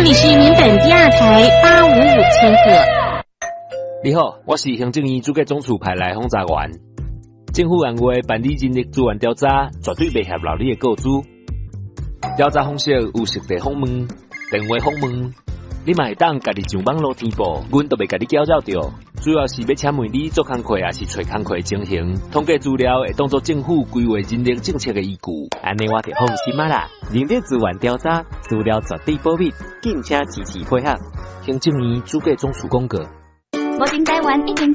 里是民本第2台855千赫。 你好，我是行政院主计总处派来轰炸员。政府按月办理人力资源调查，绝对袂合劳你的告知。调查方式有实地访问、电话访问，你嘛会当家己上网络填报，阮都袂甲你搅扰着。主要是要请问你做工课，也是找工课情形，统计资料会当作政府规划人力政策的依据。 安尼我就放心啊啦！人力资源调查资料绝对保密，敬请支持配合。 行政院主计总处公告。 目前台湾已经